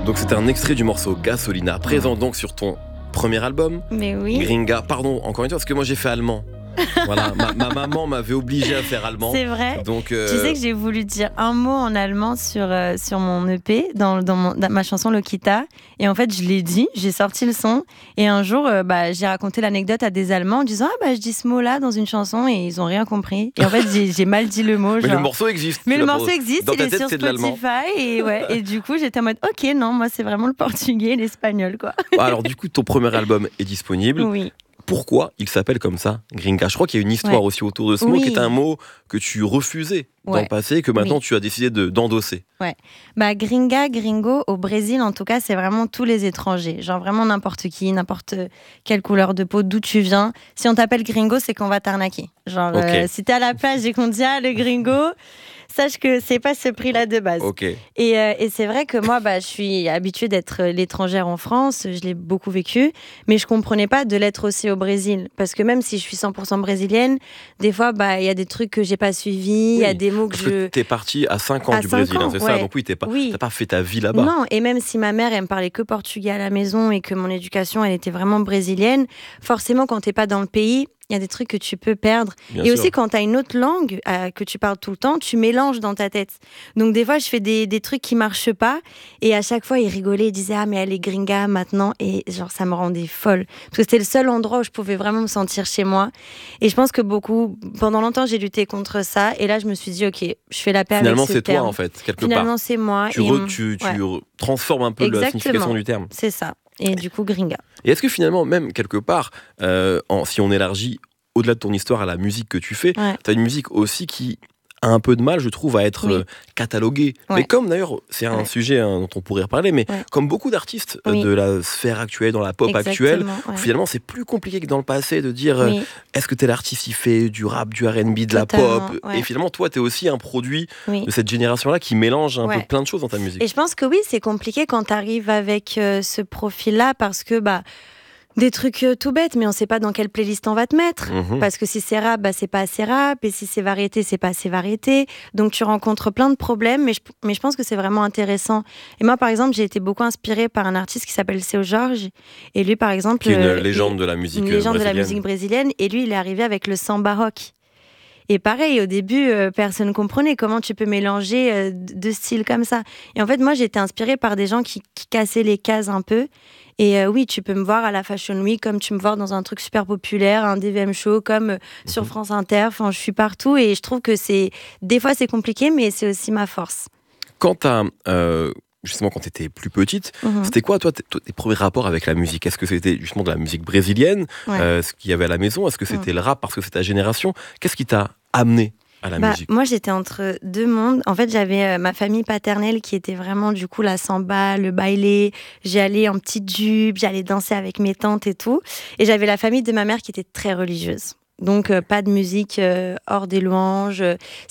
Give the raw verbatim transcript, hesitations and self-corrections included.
Donc c'était un extrait du morceau Gasolina, présent donc sur ton premier album. Mais oui. Gringa, pardon, encore une fois, parce que moi j'ai fait allemand. Voilà, ma, ma maman m'avait obligé à faire allemand. C'est vrai. Donc, euh... tu sais que j'ai voulu dire un mot en allemand sur, euh, sur mon E P, dans, dans, mon, dans ma chanson Lokita. Et en fait, je l'ai dit, j'ai sorti le son. Et un jour, euh, bah, j'ai raconté l'anecdote à des Allemands en disant « Ah, bah, je dis ce mot-là dans une chanson » et ils n'ont rien compris. Et en fait, j'ai, j'ai mal dit le mot. Mais genre... le morceau existe. Mais le morceau existe, dans il ta est tête, sur c'est de l'allemand. Spotify. Et, ouais, et du coup, j'étais en mode « Ok, non, moi, c'est vraiment le portugais et l'espagnol, quoi. » Alors du coup, ton premier album est disponible. Oui. Pourquoi il s'appelle comme ça, Gringa? Je crois qu'il y a une histoire ouais. aussi autour de ce oui. mot, qui est un mot que tu refusais ouais. d'en passer, que maintenant oui. tu as décidé de, d'endosser. Ouais. Bah, Gringa, gringo, au Brésil, en tout cas, c'est vraiment tous les étrangers. Genre vraiment n'importe qui, n'importe quelle couleur de peau, d'où tu viens. Si on t'appelle gringo, c'est qu'on va t'arnaquer. Genre, okay. euh, si t'es à la plage et qu'on te dit « Ah, le gringo », sache que c'est pas ce prix-là de base. Okay. Et, euh, et c'est vrai que moi, bah, je suis habituée d'être l'étrangère en France, je l'ai beaucoup vécu, mais je comprenais pas de l'être aussi au Brésil. Parce que même si je suis cent pour cent brésilienne, des fois, bah, il y a des trucs que j'ai pas suivis, il oui, y a des mots que parce je... que t'es partie à cinq ans à du cinq Brésil, ans, hein, c'est ouais. ça? Donc oui, t'es pas, oui. t'as pas fait ta vie là-bas. Non, et même si ma mère, elle me parlait que portugais à la maison et que mon éducation, elle était vraiment brésilienne, forcément, quand t'es pas dans le pays, il y a des trucs que tu peux perdre. Bien et sûr. aussi, quand tu as une autre langue euh, que tu parles tout le temps, tu mélanges dans ta tête. Donc, des fois, je fais des, des trucs qui marchent pas. Et à chaque fois, ils rigolaient. Ils disaient « Ah, mais elle est gringa maintenant. » Et genre, ça me rendait folle. Parce que c'était le seul endroit où je pouvais vraiment me sentir chez moi. Et je pense que beaucoup... Pendant longtemps, j'ai lutté contre ça. Et là, je me suis dit « Ok, je fais la paix Finalement, avec ce terme. » Finalement, c'est toi, en fait, quelque Finalement, part. c'est moi. Tu, et re, tu, tu ouais. transformes un peu Exactement. la signification du terme. C'est ça. Et du coup, gringa. Et est-ce que finalement, même quelque part, euh, en, si on élargit au-delà de ton histoire à la musique que tu fais, ouais. tu as une musique aussi qui a un peu de mal, je trouve, à être oui. euh, cataloguée. Ouais. Mais comme d'ailleurs, c'est un ouais. sujet hein, dont on pourrait reparler, mais ouais. comme beaucoup d'artistes oui. de la sphère actuelle, dans la pop Exactement, actuelle, ouais. finalement, c'est plus compliqué que dans le passé de dire oui. euh, est-ce que tel artiste il fait du rap, du R and B, de Totalement, la pop ouais. Et finalement, toi, tu es aussi un produit oui. de cette génération-là qui mélange un ouais. peu plein de choses dans ta musique. Et je pense que oui, c'est compliqué quand tu arrives avec euh, ce profil-là parce que... bah des trucs euh, tout bêtes, mais on sait pas dans quelle playlist on va te mettre. Mmh. Parce que si c'est rap, bah, c'est pas assez rap. Et si c'est variété, c'est pas assez variété. Donc tu rencontres plein de problèmes, mais je, mais je pense que c'est vraiment intéressant. Et moi, par exemple, j'ai été beaucoup inspirée par un artiste qui s'appelle Seu Jorge. Et lui, par exemple... Qui est une euh, légende de la musique Une légende brésilienne. de la musique brésilienne. Et lui, il est arrivé avec le samba rock. Et pareil, au début, euh, personne ne comprenait comment tu peux mélanger euh, deux styles comme ça. Et en fait, moi, j'ai été inspirée par des gens qui, qui cassaient les cases un peu. Et euh, oui, tu peux me voir à la Fashion Week, comme tu me vois dans un truc super populaire, un D V M show, comme euh, mmh. sur France Inter. Enfin, je suis partout et je trouve que c'est... Des fois, c'est compliqué, mais c'est aussi ma force. Quand t'as... Euh... Justement, quand tu étais plus petite, mmh. c'était quoi, toi, tes, tes premiers rapports avec la musique? Est-ce que c'était justement de la musique brésilienne, ouais. euh, ce qu'il y avait à la maison? Est-ce que c'était mmh. le rap parce que c'était ta génération? Qu'est-ce qui t'a amené à la bah, musique? Moi, j'étais entre deux mondes. En fait, j'avais euh, ma famille paternelle qui était vraiment, du coup, la samba, le baile. J'allais en petite jupe, j'allais danser avec mes tantes et tout. Et j'avais la famille de ma mère qui était très religieuse. Donc, euh, pas de musique euh, hors des louanges.